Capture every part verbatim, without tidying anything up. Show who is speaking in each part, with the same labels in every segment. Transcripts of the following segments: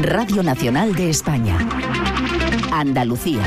Speaker 1: Radio Nacional de España. Andalucía.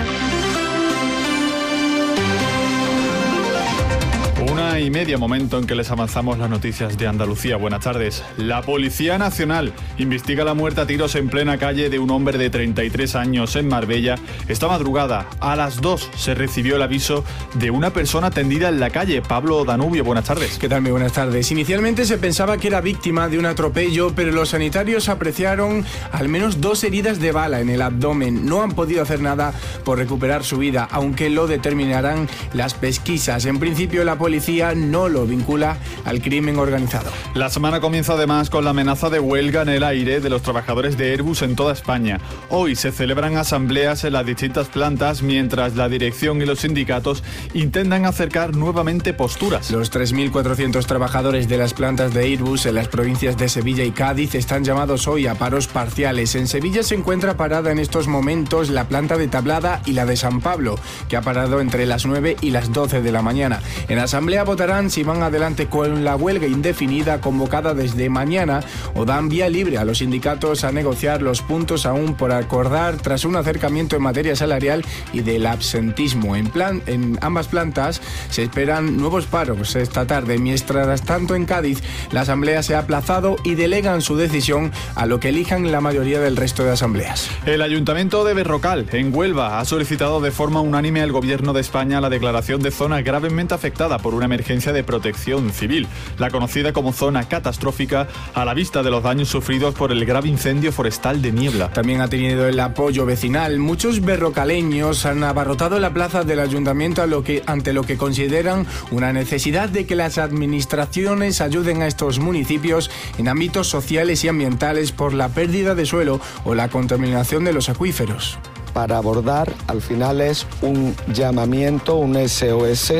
Speaker 2: Una y media, momento en que les avanzamos las noticias de Andalucía. Buenas tardes. La Policía Nacional investiga la muerte a tiros en plena calle de un hombre de treinta y tres años en Marbella. Esta madrugada, a las dos, se recibió el aviso de una persona tendida en la calle. Pablo Danubio, buenas tardes.
Speaker 3: ¿Qué tal? Muy buenas tardes. Inicialmente se pensaba que era víctima de un atropello, pero los sanitarios apreciaron al menos dos heridas de bala en el abdomen. No han podido hacer nada por recuperar su vida, aunque lo determinarán las pesquisas. En principio, la policía no lo vincula al crimen organizado.
Speaker 2: La semana comienza además con la amenaza de huelga en el aire de los trabajadores de Airbus en toda España. Hoy se celebran asambleas en las distintas plantas mientras la dirección y los sindicatos intentan acercar nuevamente posturas.
Speaker 3: Los tres mil cuatrocientos trabajadores de las plantas de Airbus en las provincias de Sevilla y Cádiz están llamados hoy a paros parciales. En Sevilla se encuentra parada en estos momentos la planta de Tablada y la de San Pablo, que ha parado entre las nueve y las doce de la mañana. En asamblea votarán si van adelante con la huelga indefinida convocada desde mañana o dan vía libre a los sindicatos a negociar los puntos aún por acordar tras un acercamiento en materia salarial y del absentismo. En, plan, en ambas plantas se esperan nuevos paros esta tarde. Mientras tanto, en Cádiz, la asamblea se ha aplazado y delegan su decisión a lo que elijan la mayoría del resto de asambleas.
Speaker 2: El Ayuntamiento de Berrocal, en Huelva, ha solicitado de forma unánime al Gobierno de España la declaración de zona gravemente afectada por una emergencia de protección civil, la conocida como zona catastrófica, a la vista de los daños sufridos por el grave incendio forestal de Niebla.
Speaker 3: También ha tenido el apoyo vecinal. Muchos berrocaleños han abarrotado la plaza del ayuntamiento a lo que, ante lo que consideran una necesidad de que las administraciones ayuden a estos municipios en ámbitos sociales y ambientales por la pérdida de suelo o la contaminación de los acuíferos.
Speaker 4: Para abordar, al final es un llamamiento, un S O S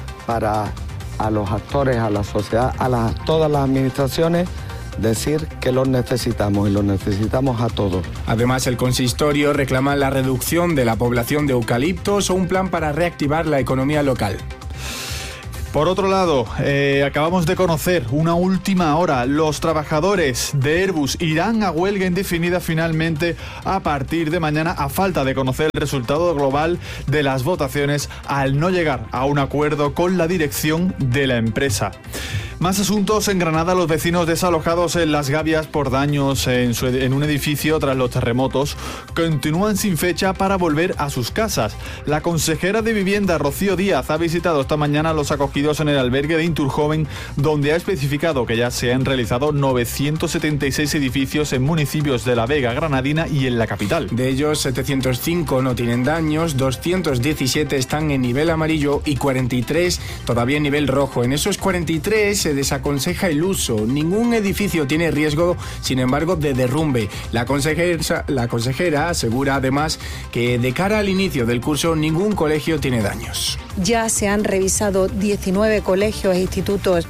Speaker 4: para a los actores, a la sociedad, a las, todas las administraciones, decir que los necesitamos y los necesitamos a todos.
Speaker 3: Además, el consistorio reclama la reducción de la población de eucaliptos o un plan para reactivar la economía local.
Speaker 2: Por otro lado, eh, acabamos de conocer una última hora. Los trabajadores de Airbus irán a huelga indefinida finalmente a partir de mañana, a falta de conocer el resultado global de las votaciones al no llegar a un acuerdo con la dirección de la empresa. Más asuntos. En Granada, los vecinos desalojados en Las Gavias por daños en, su, en un edificio tras los terremotos continúan sin fecha para volver a sus casas. La consejera de Vivienda, Rocío Díaz, ha visitado esta mañana a los acogidos en el albergue de Inturjoven, donde ha especificado que ya se han realizado novecientos setenta y seis edificios en municipios de La Vega, Granadina y en la capital.
Speaker 3: De ellos, setecientos cinco no tienen daños, doscientos diecisiete están en nivel amarillo y cuarenta y tres todavía en nivel rojo. En esos cuarenta y tres se desaconseja el uso. Ningún edificio tiene riesgo, sin embargo, de derrumbe. La consejera, la consejera asegura además que de cara al inicio del curso ningún colegio tiene daños.
Speaker 5: Ya se han revisado diecinueve colegios e institutos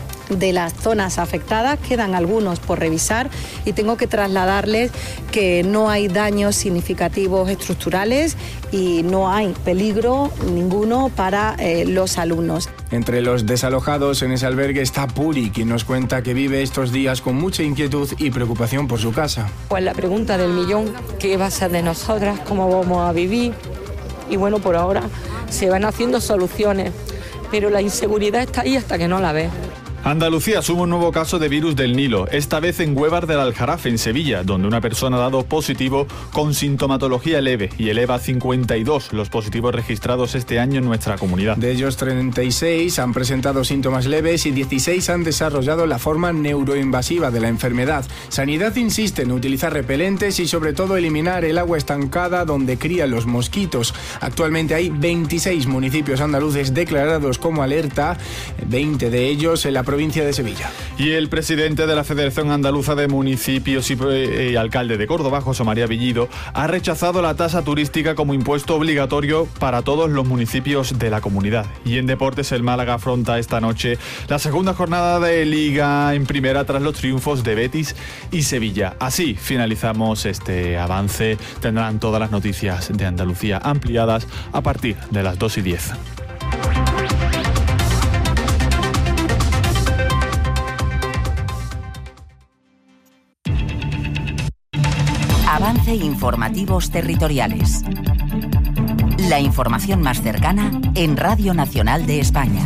Speaker 5: de las zonas afectadas, quedan algunos por revisar y tengo que trasladarles que no hay daños significativos estructurales y no hay peligro ninguno para eh, los alumnos.
Speaker 3: Entre los desalojados en ese albergue está Puri, quien nos cuenta que vive estos días con mucha inquietud y preocupación por su casa.
Speaker 6: Pues la pregunta del millón, ¿qué va a ser de nosotras? ¿Cómo vamos a vivir? Y bueno, por ahora se van haciendo soluciones, pero la inseguridad está ahí hasta que no la ves.
Speaker 2: Andalucía suma un nuevo caso de virus del Nilo, esta vez en Huévar del Aljarafe, en Sevilla, donde una persona ha dado positivo con sintomatología leve y eleva a cincuenta y dos los positivos registrados este año en nuestra comunidad.
Speaker 3: De ellos, treinta y seis han presentado síntomas leves y dieciséis han desarrollado la forma neuroinvasiva de la enfermedad. Sanidad insiste en utilizar repelentes y sobre todo eliminar el agua estancada donde crían los mosquitos. Actualmente hay veintiséis municipios andaluces declarados como alerta, veinte de ellos en la provincia de Sevilla.
Speaker 2: Y el presidente de la Federación Andaluza de Municipios y eh, alcalde de Córdoba, José María Villido, ha rechazado la tasa turística como impuesto obligatorio para todos los municipios de la comunidad. Y en deportes, el Málaga afronta esta noche la segunda jornada de Liga en Primera tras los triunfos de Betis y Sevilla. Así finalizamos este avance. Tendrán todas las noticias de Andalucía ampliadas a partir de las dos y diez.
Speaker 1: Avance Informativos Territoriales. La información más cercana en Radio Nacional de España.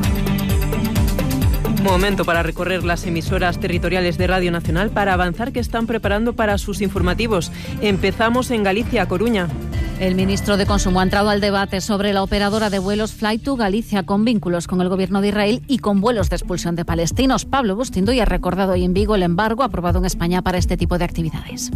Speaker 7: Momento para recorrer las emisoras territoriales de Radio Nacional para avanzar que están preparando para sus informativos. Empezamos en Galicia, Coruña.
Speaker 8: El ministro de Consumo ha entrado al debate sobre la operadora de vuelos Fly to Galicia con vínculos con el gobierno de Israel y con vuelos de expulsión de palestinos. Pablo Bustindoy ha recordado hoy en Vigo el embargo aprobado en España para este tipo de actividades.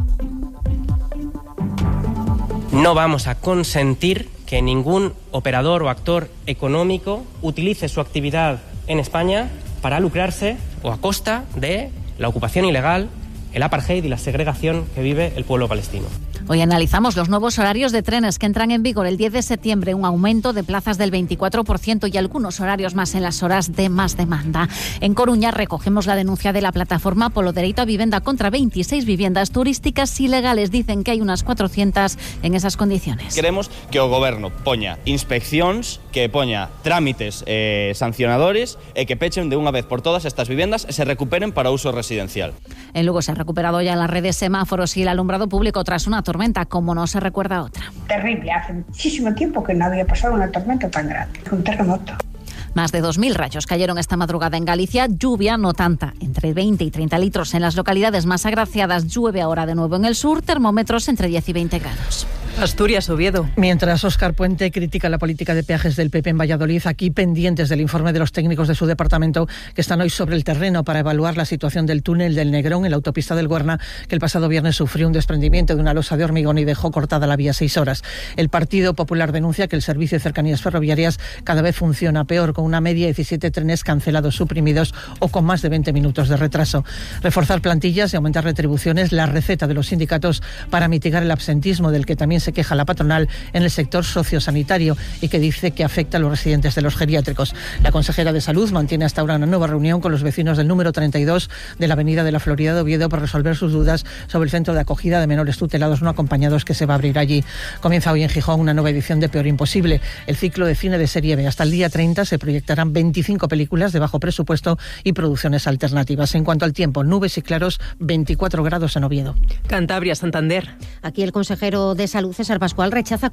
Speaker 9: No vamos a consentir que ningún operador o actor económico utilice su actividad en España para lucrarse o a costa de la ocupación ilegal, el apartheid y la segregación que vive el pueblo palestino.
Speaker 8: Hoy analizamos los nuevos horarios de trenes que entran en vigor el diez de septiembre, un aumento de plazas del veinticuatro por ciento y algunos horarios más en las horas de más demanda. En Coruña recogemos la denuncia de la plataforma Polo Dereito a Vivenda contra veintiséis viviendas turísticas ilegales. Dicen que hay unas cuatrocientas en esas condiciones.
Speaker 10: Queremos que o Goberno poña inspeccións, que poña trámites eh, sancionadores e que pechen de unha vez por todas estas viviendas e se recuperen para uso residencial.
Speaker 8: En Lugo se ha recuperado ya las redes semáforos y el alumbrado público tras una tormenta, como no se recuerda otra.
Speaker 11: Terrible, hace muchísimo tiempo que no había pasado una tormenta tan grande, un terremoto.
Speaker 8: Más de dos mil rayos cayeron esta madrugada en Galicia, lluvia no tanta, entre veinte y treinta litros en las localidades más agraciadas. Llueve ahora de nuevo en el sur, termómetros entre diez y veinte grados.
Speaker 7: Asturias, Oviedo.
Speaker 12: Mientras Óscar Puente critica la política de peajes del P P en Valladolid, aquí pendientes del informe de los técnicos de su departamento que están hoy sobre el terreno para evaluar la situación del túnel del Negrón en la autopista del Guarna, que el pasado viernes sufrió un desprendimiento de una losa de hormigón y dejó cortada la vía seis horas. El Partido Popular denuncia que el servicio de cercanías ferroviarias cada vez funciona peor, con una media de diecisiete trenes cancelados, suprimidos o con más de veinte minutos de retraso. Reforzar plantillas y aumentar retribuciones, la receta de los sindicatos para mitigar el absentismo del que también se queja la patronal en el sector sociosanitario y que dice que afecta a los residentes de los geriátricos. La consejera de Salud mantiene hasta ahora una nueva reunión con los vecinos del número treinta y dos de la avenida de la Florida de Oviedo para resolver sus dudas sobre el centro de acogida de menores tutelados no acompañados que se va a abrir allí. Comienza hoy en Gijón una nueva edición de Peor Imposible, el ciclo de cine de serie B. Hasta el día treinta se proyectarán veinticinco películas de bajo presupuesto y producciones alternativas. En cuanto al tiempo, nubes y claros, veinticuatro grados en Oviedo.
Speaker 7: Cantabria, Santander.
Speaker 13: Aquí el consejero de Salud, César Pascual, rechaza